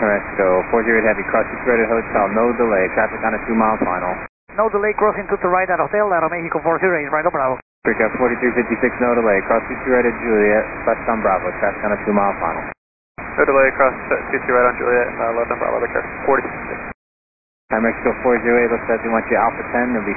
Mexico 408 Heavy, cross situated hotel, no delay, traffic on a 2-mile final. No delay, crossing to the right at Hotel Aeromexico 408, right on Bravo. Africa 4356, no delay, cross situated Juliet, left on Bravo, traffic on a 2-mile final. No delay, cross CC right on Juliet, left on Bravo, the car 46. Mexico 408, looks like we want you Alpha 10, it'll be